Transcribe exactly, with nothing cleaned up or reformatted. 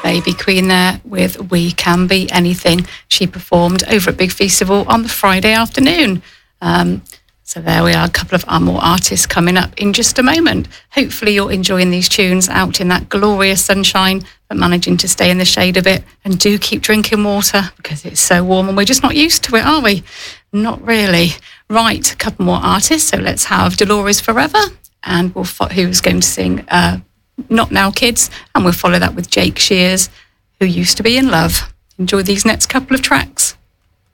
Baby Queen there with We Can Be Anything. She performed over at Big Festival on the Friday afternoon. Um, so there we are, a couple of our more artists coming up in just a moment. Hopefully you're enjoying these tunes out in that glorious sunshine, but managing to stay in the shade a bit. And do keep drinking water because it's so warm and we're just not used to it, are we? Not really. Right, a couple more artists. So let's have Dolores Forever, and we'll fo- who's going to sing uh, Not Now Kids, and we'll follow that with Jake Shears, Who Used to Be in Love. Enjoy these next couple of tracks.